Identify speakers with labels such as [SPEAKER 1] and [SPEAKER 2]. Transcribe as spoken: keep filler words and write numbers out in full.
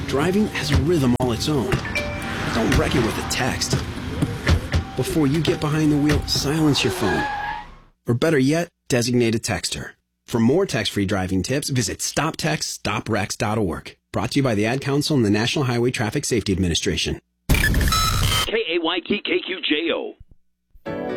[SPEAKER 1] Driving has a rhythm all its own. Don't wreck it with a text. Before you get behind the wheel, silence your phone. Or better yet, designate a texter. For more text-free driving tips, visit stop text stop wrecks dot org. Brought to you by the Ad Council and the National Highway Traffic Safety Administration.
[SPEAKER 2] K A Y T K Q J O.